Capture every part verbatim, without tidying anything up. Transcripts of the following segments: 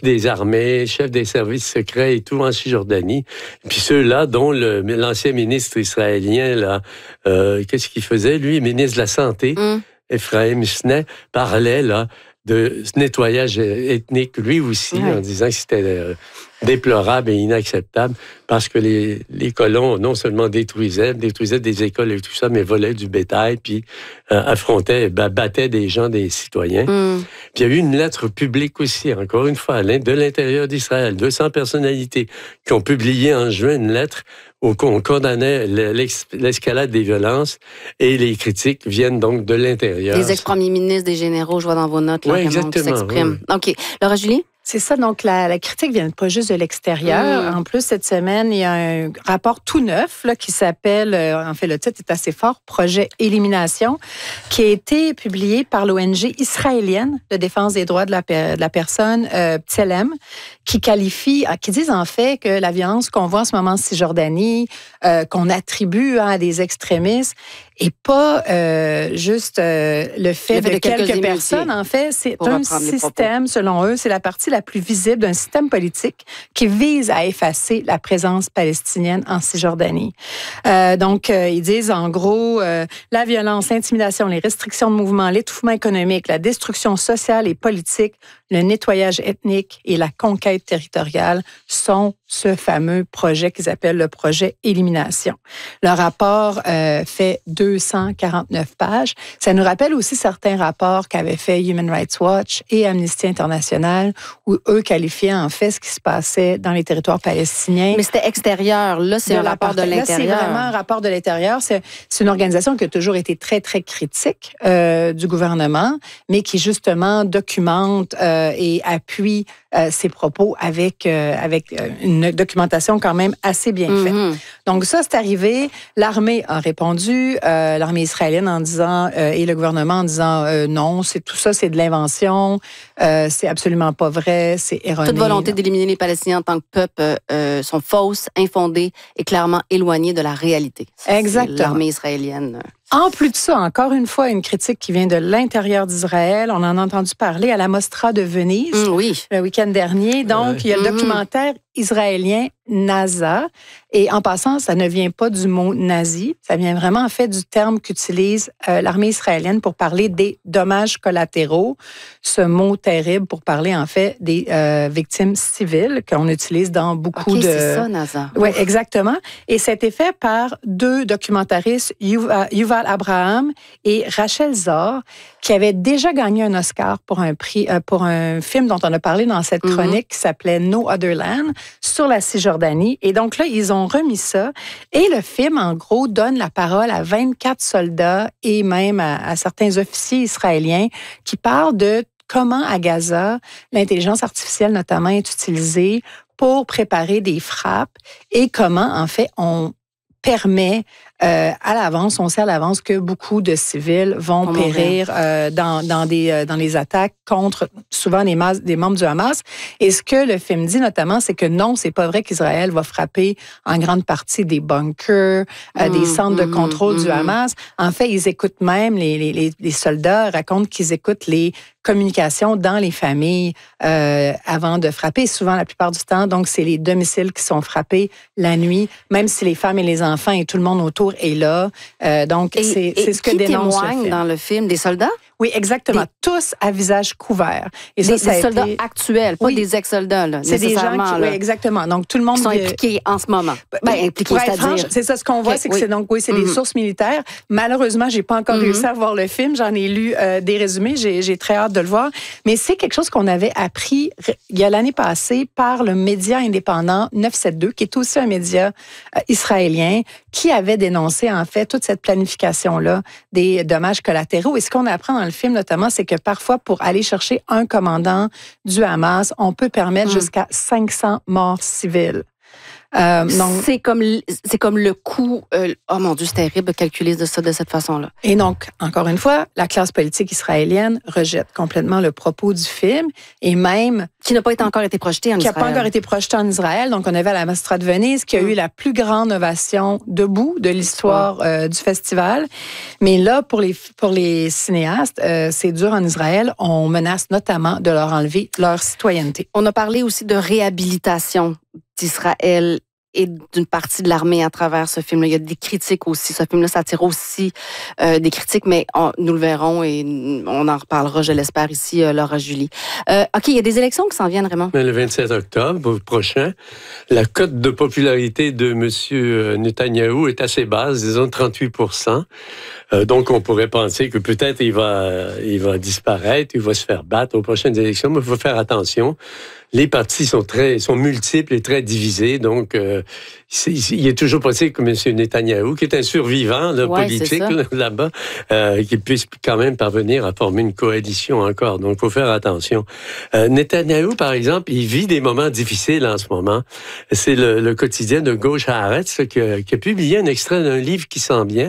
des armées, chef des services secrets et tout en Cisjordanie. Puis ceux-là, dont le, l'ancien ministre israélien, là, euh, qu'est-ce qu'il faisait? Lui, ministre de la Santé, mm. Ephraim Sneh, parlait là, de ce nettoyage ethnique, lui aussi, ouais. en disant que c'était euh, déplorable et inacceptable parce que les, les colons non seulement détruisaient, détruisaient des écoles et tout ça, mais volaient du bétail, puis euh, affrontaient, battaient des gens, des citoyens. Mm. Puis il y a eu une lettre publique aussi, encore une fois, de l'intérieur d'Israël, deux cents personnalités qui ont publié en juin une lettre où on condamnait l'escalade des violences et les critiques viennent donc de l'intérieur. Les ex-premiers ministres, des généraux, je vois dans vos notes, là, oui, exactement, qui s'expriment. Oui. OK. Laura Julie? C'est ça, donc la, la critique vient pas juste de l'extérieur. Mmh. En plus, cette semaine, il y a un rapport tout neuf là, qui s'appelle, euh, en fait, le titre est assez fort, « Projet Élimination », qui a été publié par l'O N G israélienne de défense des droits de la, de la personne, euh, B'Tselem, qui qualifie, qui disent en fait que la violence qu'on voit en ce moment en Cisjordanie, euh, qu'on attribue hein, à des extrémistes, et pas euh, juste euh, le fait, le fait de, de quelques, quelques personnes. En fait, c'est un système, selon eux, c'est la partie la plus visible d'un système politique qui vise à effacer la présence palestinienne en Cisjordanie. Euh, donc, euh, ils disent en gros, euh, la violence, l'intimidation, les restrictions de mouvement, l'étouffement économique, la destruction sociale et politique, le nettoyage ethnique et la conquête territoriale sont ce fameux projet qu'ils appellent le projet Élimination. Le rapport euh, fait deux cent quarante-neuf pages. Ça nous rappelle aussi certains rapports qu'avaient fait Human Rights Watch et Amnesty International, où eux qualifiaient en fait ce qui se passait dans les territoires palestiniens. Mais c'était extérieur. Là, c'est un rapport de l'intérieur. Là, c'est vraiment un rapport de l'intérieur. C'est, c'est une organisation qui a toujours été très, très critique euh, du gouvernement, mais qui justement documente euh, et appuie euh, ses propos avec, euh, avec une documentation quand même assez bien faite. Mm-hmm. Donc ça, c'est arrivé. L'armée a répondu, euh, l'armée israélienne en disant, euh, et le gouvernement en disant euh, non, c'est tout ça, c'est de l'invention, euh, c'est absolument pas vrai, c'est erroné. Toute volonté d'éliminer les Palestiniens en tant que peuple euh, sont fausses, infondées et clairement éloignées de la réalité. Exactement. C'est l'armée israélienne. En plus de ça, encore une fois, une critique qui vient de l'intérieur d'Israël. On en a entendu parler à la Mostra de Venise mmh, oui. le week-end dernier. Donc, ouais. il y a le documentaire israélien NASA. Et en passant, ça ne vient pas du mot nazi. Ça vient vraiment, en fait, du terme qu'utilise euh, l'armée israélienne pour parler des dommages collatéraux. Ce mot terrible pour parler, en fait, des euh, victimes civiles qu'on utilise dans beaucoup okay, de... c'est ça, NASA. Oui, exactement. Et ça a été fait par deux documentaristes, Yuval, Yuval Abraham et Rachel Zor, qui avaient déjà gagné un Oscar pour un prix, euh, pour un film dont on a parlé dans cette chronique mm-hmm. qui s'appelait No Other Land sur la Cisjordanie. Et donc là, ils ont remis ça. Et le film, en gros, donne la parole à vingt-quatre soldats et même à, à certains officiers israéliens qui parlent de comment à Gaza, l'intelligence artificielle notamment est utilisée pour préparer des frappes et comment, en fait, on permet euh, à l'avance, on sait à l'avance que beaucoup de civils vont oh périr euh, dans, dans, des, euh, dans les attaques contre souvent des, mas- des membres du Hamas. Et ce que le film dit notamment, c'est que non, c'est pas vrai qu'Israël va frapper en grande partie des bunkers, euh, mmh, des centres mmh, de contrôle mmh. du Hamas. En fait, ils écoutent même, les, les, les soldats racontent qu'ils écoutent les communications dans les familles euh, avant de frapper. Souvent, la plupart du temps, donc, c'est les domiciles qui sont frappés la nuit, même si les femmes et les enfants et tout le monde autour est là. Euh, donc, et, c'est, et c'est ce que qui dénonce témoigne le film. dans le film? Des soldats? Oui, exactement. Des... Tous à visage couvert. Et ça, des, ça des soldats été... actuels, pas oui. des ex-soldats, là, c'est des gens qui, là, oui, exactement. Donc, tout le monde... Qui sont impliqués en ce moment. Ben, impliqués, c'est-à-dire... Franche, c'est ça, ce qu'on voit, okay, c'est que oui. c'est, donc, oui, c'est mm-hmm. des sources militaires. Malheureusement, j'ai pas encore mm-hmm. réussi à voir le film. J'en ai lu euh, des résumés. J'ai, j'ai très hâte de le voir. Mais c'est quelque chose qu'on avait appris il y a l'année passée par le média indépendant neuf cent soixante-douze, qui est aussi un média euh, israélien, qui avait dénoncé, en fait, toute cette planification-là des dommages collatéraux. Et ce qu'on apprend dans le film, notamment, c'est que parfois, pour aller chercher un commandant du Hamas, on peut permettre mm. jusqu'à cinq cents morts civiles. Euh, donc, c'est comme c'est comme le coût. Euh, oh mon Dieu, c'est terrible de calculer de ça de cette façon-là. Et donc, encore une fois, la classe politique israélienne rejette complètement le propos du film et même qui n'a pas été encore été projeté en qui Israël. Qui n'a pas encore été projeté en Israël. Donc, on avait à la Mostra de Venise qui a mm. eu la plus grande ovation debout de l'histoire euh, du festival. Mais là, pour les pour les cinéastes, euh, c'est dur en Israël. On menace notamment de leur enlever leur citoyenneté. On a parlé aussi de réhabilitation d'Israël et d'une partie de l'armée à travers ce film-là. Il y a des critiques aussi. Ce film-là, ça attire aussi euh, des critiques, mais on, nous le verrons et on en reparlera, je l'espère, ici, euh, Laura Julie. Euh, OK, il y a des élections qui s'en viennent, Raymond. Mais le vingt-sept octobre prochain, la cote de popularité de M. Netanyahou est assez basse, disons trente-huit pour cent. Euh, donc, on pourrait penser que peut-être il va, il va disparaître, il va se faire battre aux prochaines élections, mais il faut faire attention. Les partis sont très, sont multiples et très divisés, donc euh, il est toujours possible que M. Netanyahou, qui est un survivant là, ouais, politique là, là-bas, euh, qu'il puisse quand même parvenir à former une coalition encore. Donc, il faut faire attention. Euh, Netanyahou, par exemple, il vit des moments difficiles en ce moment. C'est le, le quotidien de Gauche Haaretz qui a, qui a publié un extrait d'un livre qui s'en vient,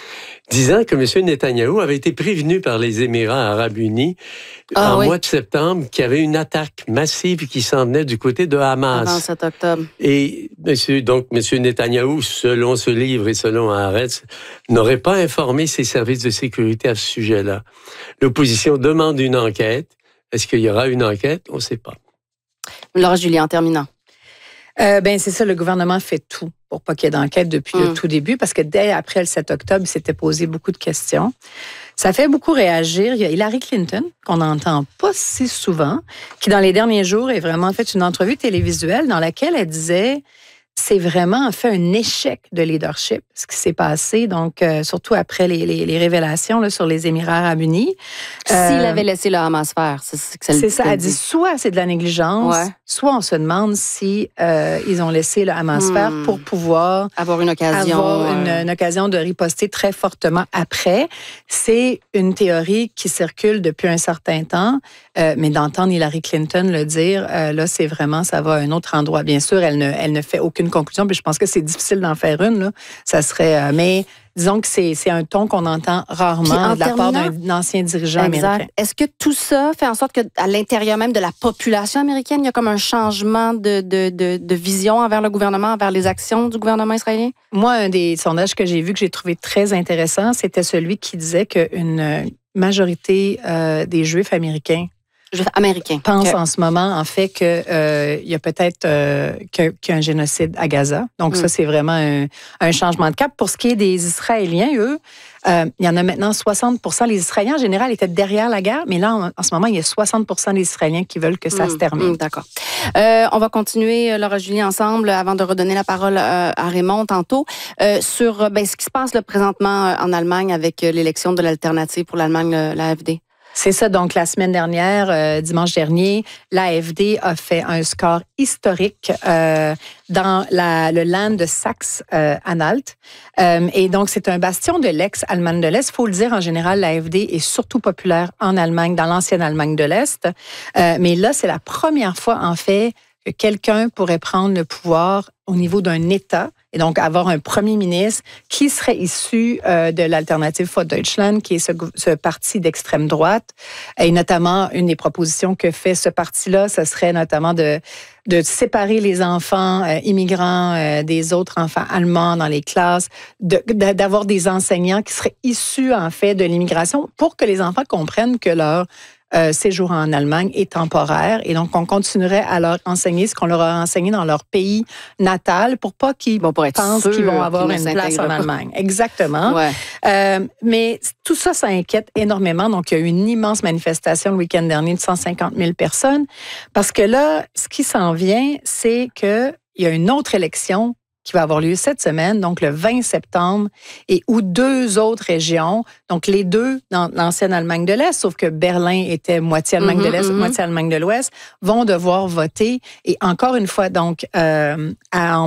disant que M. Netanyahou avait été prévenu par les Émirats arabes unis ah, en oui. mois de septembre qu'il y avait une attaque massive qui s'en venait du côté de Hamas. Avant sept octobre. Et monsieur, donc, M. Netanyahou, selon ce livre et selon Haaretz, n'aurait pas informé ses services de sécurité à ce sujet-là. L'opposition demande une enquête. Est-ce qu'il y aura une enquête? On ne sait pas. Laura Julie, en terminant. Euh, ben c'est ça, le gouvernement fait tout pour pas qu'il y ait d'enquête depuis mmh. le tout début, parce que dès après le sept octobre, il s'était posé beaucoup de questions. Ça fait beaucoup réagir. Il y a Hillary Clinton, qu'on n'entend pas si souvent, qui dans les derniers jours a vraiment fait une entrevue télévisuelle dans laquelle elle disait c'est vraiment en fait un échec de leadership, ce qui s'est passé, donc euh, surtout après les, les, les révélations là, sur les Émirats arabes unis. Euh, S'il avait laissé le Hamas faire, c'est ce que ça C'est ça, elle dit soit c'est de la négligence, ouais. soit on se demande si euh, ils ont laissé le Hamas hmm. faire pour pouvoir avoir une occasion, avoir une, une occasion de riposter très fortement après. C'est une théorie qui circule depuis un certain temps, euh, mais d'entendre Hillary Clinton le dire, euh, là c'est vraiment, ça va à un autre endroit. Bien sûr, elle ne, elle ne fait aucune conclusion, puis je pense que c'est difficile d'en faire une. Là. Ça serait, euh, mais disons que c'est, c'est un ton qu'on entend rarement de la part d'un ancien dirigeant exact. américain. Est-ce que tout ça fait en sorte qu'à l'intérieur même de la population américaine, il y a comme un changement de, de, de, de vision envers le gouvernement, envers les actions du gouvernement israélien? Moi, un des sondages que j'ai vu, que j'ai trouvé très intéressant, c'était celui qui disait qu'une majorité euh, des Juifs américains américain. pense okay. en ce moment, en fait, qu'il euh, y a peut-être euh, qu'il y a un génocide à Gaza. Donc, mm. ça, c'est vraiment un, un changement de cap. Pour ce qui est des Israéliens, eux, euh, il y en a maintenant soixante pour cent. Les Israéliens, en général, étaient derrière la guerre, mais là, en, en ce moment, il y a soixante pour cent des Israéliens qui veulent que ça mm. se termine. Mm, d'accord. Euh, on va continuer, Laura Julie, ensemble, avant de redonner la parole euh, à Raymond tantôt, euh, sur ben, ce qui se passe là, présentement euh, en Allemagne avec euh, l'élection de l'alternative pour l'Allemagne, euh, l'A F D. C'est ça. Donc, la semaine dernière, euh, dimanche dernier, l'A F D a fait un score historique euh, dans la, le land de Saxe-Anhalt. Euh, et donc, c'est un bastion de l'ex-Allemagne de l'Est. Il faut le dire, en général, l'A F D est surtout populaire en Allemagne, dans l'ancienne Allemagne de l'Est. Euh, mais là, c'est la première fois, en fait, que quelqu'un pourrait prendre le pouvoir au niveau d'un État et donc avoir un premier ministre qui serait issu euh, de l'Alternative für Deutschland, qui est ce, ce parti d'extrême droite. Et notamment, une des propositions que fait ce parti-là, ce serait notamment de, de séparer les enfants euh, immigrants euh, des autres enfants allemands dans les classes, de, de, d'avoir des enseignants qui seraient issus, en fait, de l'immigration pour que les enfants comprennent que leur Euh, séjour en Allemagne est temporaire et donc on continuerait à leur enseigner ce qu'on leur a enseigné dans leur pays natal pour pas qu'ils bon, pour pensent qu'ils vont avoir qu'ils une place en Allemagne. Exactement. Ouais. Euh, mais tout ça, ça inquiète énormément. Donc, il y a eu une immense manifestation le week-end dernier de cent cinquante mille personnes parce que là, ce qui s'en vient, c'est qu'il y a une autre élection qui va avoir lieu cette semaine, donc le vingt septembre, et où deux autres régions, donc les deux dans l'ancienne Allemagne de l'Est, sauf que Berlin était moitié Allemagne mm-hmm, de l'Est, mm-hmm. moitié Allemagne de l'Ouest, vont devoir voter. Et encore une fois, donc, euh, en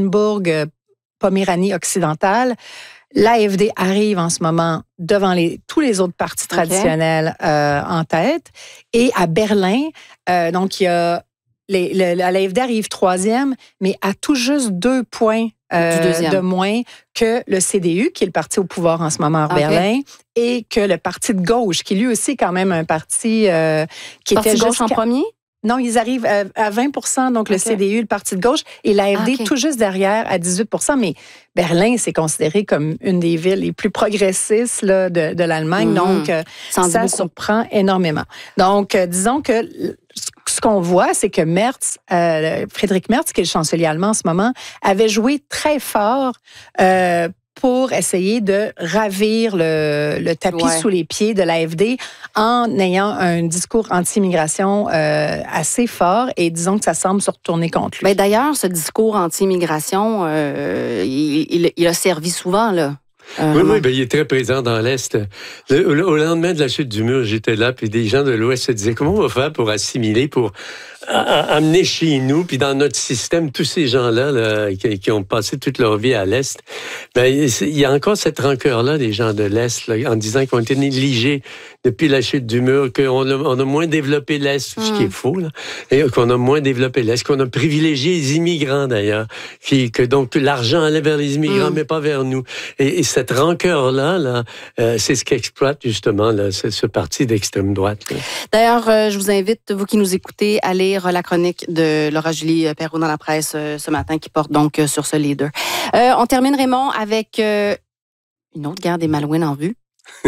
Mecklembourg-Poméranie occidentale, l'A F D arrive en ce moment devant les, tous les autres partis traditionnels okay. euh, en tête. Et à Berlin, euh, donc, il y a les, le, la l'A F D arrive troisième, mais à tout juste deux points euh, de moins que le C D U, qui est le parti au pouvoir en ce moment à okay. Berlin, et que le parti de gauche, qui lui aussi quand même un parti euh, qui parti était de gauche en premier? Non, ils arrivent à vingt pour cent, donc okay. le C D U, le parti de gauche, et l'A F D ah, okay. tout juste derrière à dix-huit pour cent. Mais Berlin, c'est considéré comme une des villes les plus progressistes là, de, de l'Allemagne. Mm-hmm. Donc, euh, ça surprend énormément. Donc, euh, disons que ce qu'on voit, c'est que Merz, euh, Friedrich Merz, qui est le chancelier allemand en ce moment, avait joué très fort euh, pour essayer de ravir le, le tapis ouais. sous les pieds de l'A F D en ayant un discours anti-immigration euh, assez fort, et disons que ça semble se retourner contre lui. Mais d'ailleurs, ce discours anti-immigration, euh, il, il, il a servi souvent, là. Euh, oui, oui, ben, il est très présent dans l'Est. Le, au lendemain de la chute du mur, j'étais là, puis des gens de l'Ouest se disaient, comment on va faire pour assimiler, pour a, a, amener chez nous, puis dans notre système, tous ces gens-là là, qui, qui ont passé toute leur vie à l'Est. Ben, il y a encore cette rancœur-là des gens de l'Est, là, en disant qu'ils ont été négligés depuis la chute du mur, qu'on a, on a moins développé l'Est, mmh. ce qui est faux, là, et qu'on a moins développé l'Est, qu'on a privilégié les immigrants, d'ailleurs, qui, que donc l'argent allait vers les immigrants, mmh. mais pas vers nous. Et, et cette rancœur-là, là, euh, c'est ce qu'exploite justement là, ce, ce parti d'extrême droite. Là. D'ailleurs, euh, je vous invite, vous qui nous écoutez, à lire la chronique de Laura-Julie Perrault dans la presse euh, ce matin, qui porte donc euh, sur ce leader. Euh, on termine, Raymond, avec euh, une autre guerre des Malouines en vue.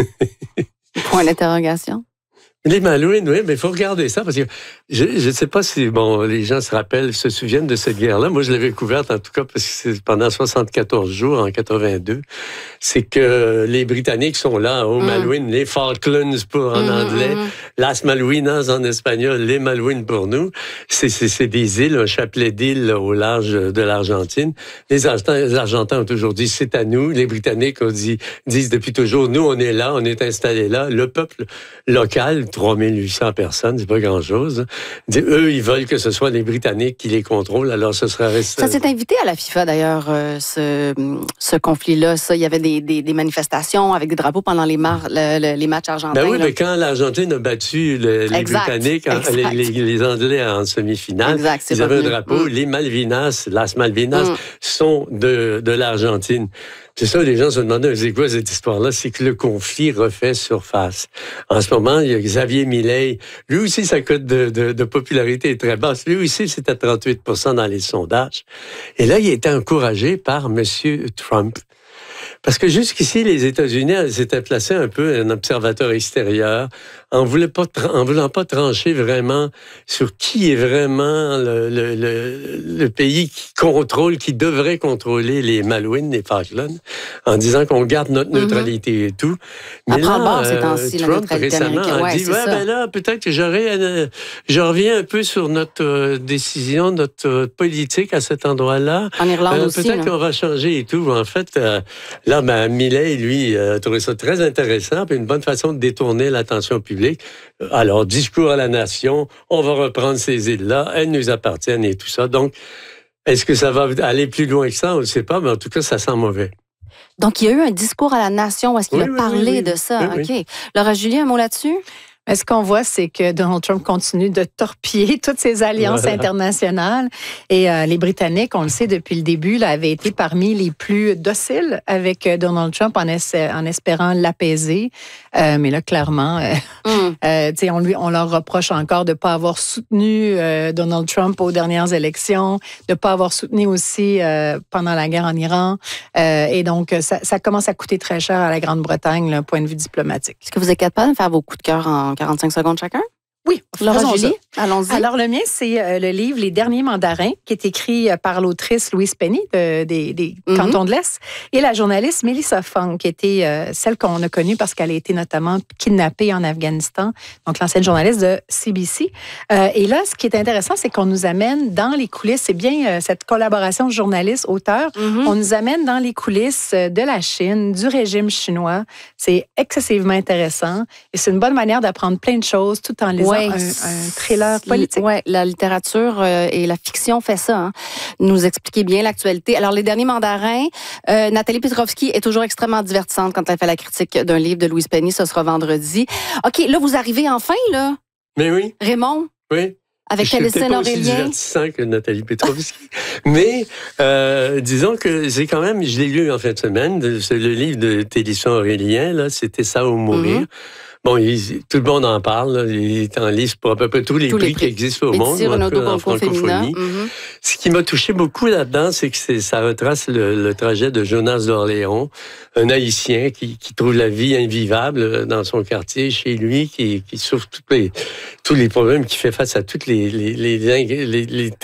Point d'interrogation. Les Malouines, oui, mais il faut regarder ça, parce que je ne sais pas si bon, les gens se rappellent, se souviennent de cette guerre-là. Moi, je l'avais couverte, en tout cas, parce que c'est pendant soixante-quatorze jours, en quatre-vingt-deux. C'est que les Britanniques sont là, aux mm. Malouines, les Falklands pour en mm, anglais, mm. Las Malvinas en espagnol, les Malouines pour nous. C'est, c'est, c'est des îles, un chapelet d'îles au large de l'Argentine. Les Argentins, les Argentins ont toujours dit, c'est à nous. Les Britanniques ont dit, disent depuis toujours, nous, on est là, on est installés là. Le peuple local, trois mille huit cents personnes, c'est pas grand-chose. Eux, ils veulent que ce soit les Britanniques qui les contrôlent, alors ce sera... Ça s'est invité à la FIFA, d'ailleurs, euh, ce, ce conflit-là. Ça, il y avait des, des, des manifestations avec des drapeaux pendant les, mar- le, le, les matchs argentins. Ben oui, là. Mais quand l'Argentine a battu le, les exact, Britanniques, exact. Les, les, les Anglais en semi-finale, exact, ils avaient un drapeau. Mm. Les Malvinas, Las Malvinas, mm. sont de, de l'Argentine. C'est ça, les gens se demandaient, c'est quoi cette histoire-là? C'est que le conflit refait surface. En ce moment, il y a Xavier Milei. Lui aussi, sa cote de, de, de popularité est très basse. Lui aussi, c'est à trente-huit pour cent dans les sondages. Et là, il a été encouragé par M. Trump. Parce que jusqu'ici, les États-Unis s'étaient placés un peu un observateur extérieur, en voulant pas, en voulant pas trancher vraiment sur qui est vraiment le, le, le, le pays qui contrôle, qui devrait contrôler les Malouines, les Falklands, en disant qu'on garde notre neutralité mm-hmm. et tout. Mais après, là, bon, c'est ainsi, Trump la récemment a ouais, dit, ouais, ben là, peut-être que j'aurais, euh, je reviens un peu sur notre euh, décision, notre euh, politique à cet endroit-là. En Irlande euh, aussi. Peut-être là. Qu'on va changer et tout. En fait, euh, là, ben, Milei, lui, a trouvé ça très intéressant, puis une bonne façon de détourner l'attention publique. Alors, discours à la nation, on va reprendre ces îles-là, elles nous appartiennent et tout ça. Donc, est-ce que ça va aller plus loin que ça? On ne sait pas, mais en tout cas, ça sent mauvais. Donc, il y a eu un discours à la nation. Est-ce qu'il oui, a oui, parlé oui, oui. de ça? Oui, OK. Oui. Laura-Julie, un mot là-dessus? Mais ce qu'on voit, c'est que Donald Trump continue de torpiller toutes ces alliances voilà. internationales. Et euh, les Britanniques, on le sait depuis le début, là, avaient été parmi les plus dociles avec Donald Trump en, es- en espérant l'apaiser. Euh, mais là, clairement, euh, mm. euh, on, lui, on leur reproche encore de ne pas avoir soutenu euh, Donald Trump aux dernières élections, de ne pas avoir soutenu aussi euh, pendant la guerre en Iran. Euh, et donc, ça, ça commence à coûter très cher à la Grande-Bretagne, d'un point de vue diplomatique. Est-ce que vous êtes capable de faire vos coups de cœur en quarante-cinq secondes chacun? Oui, Laura-Julie, allons-y. Alors, le mien, c'est euh, le livre Les Derniers Mandarins, qui est écrit euh, par l'autrice Louise Penny de, des, des mm-hmm. Cantons de l'Est, et la journaliste Melissa Fung, qui était euh, celle qu'on a connue parce qu'elle a été notamment kidnappée en Afghanistan, donc l'ancienne journaliste de C B C. Euh, et là, ce qui est intéressant, c'est qu'on nous amène dans les coulisses, c'est bien euh, cette collaboration journaliste-auteur, mm-hmm. on nous amène dans les coulisses de la Chine, du régime chinois. C'est excessivement intéressant et c'est une bonne manière d'apprendre plein de choses tout en lisant ouais. un, un thriller politique. Oui, la littérature euh, et la fiction fait ça, hein. Nous expliquer bien l'actualité. Alors, Les Derniers Mandarins, euh, Nathalie Petrovski est toujours extrêmement divertissante quand elle fait la critique d'un livre de Louise Penny. Ce sera vendredi. OK, là, vous arrivez enfin, là. Mais oui. Raymond. Oui. Avec Télésène Aurélien. Je suis pas aussi divertissant que Nathalie Petrovski. Mais euh, disons que c'est quand même, je l'ai lu en fin de semaine, c'est le livre de Télésène Aurélien, là, c'était ça ou mourir. Mm-hmm. Bon, il, tout le monde en parle. Là. Il est en liste pour à peu près tous les, tous prix, les prix qui existent au monde, en francophonie. Mm-hmm. Ce qui m'a touché beaucoup là-dedans, c'est que c'est, ça retrace le, le trajet de Jonas d'Orléans, un Haïtien qui, qui trouve la vie invivable dans son quartier, chez lui, qui, qui souffre tous les, tous les problèmes, qui fait face à toutes les, les, les, les, les